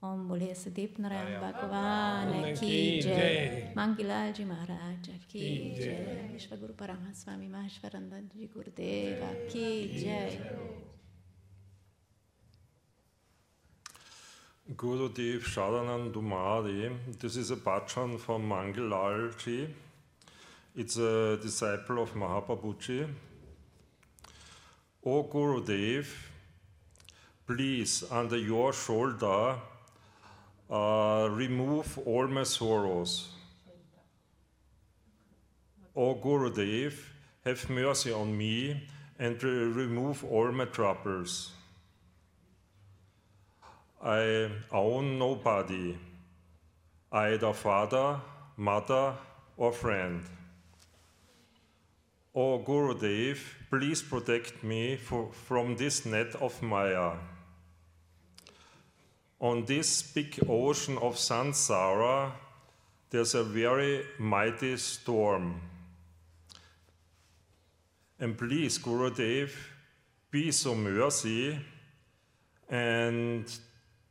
Om Bole Sadip Narayan Bhagavan Ki Jai, Mangilal Ji Maharaj Ki Jai, Vishwaguru Paramaswami Maheshwarananda Ji Gurudeva Ki Jai. Gurudev Sharanand Mari. This is a bhajan from Mangilal Ji. It's a disciple of Mahaprabhu Ji. O Gurudev, please, under your shoulder, remove all my sorrows. O Gurudev, have mercy on me and remove all my troubles. I own nobody, either father, mother, or friend. O Gurudev, please protect me from this net of Maya. On this big ocean of Sansara, there's a very mighty storm. And please, Gurudev, be so mercy and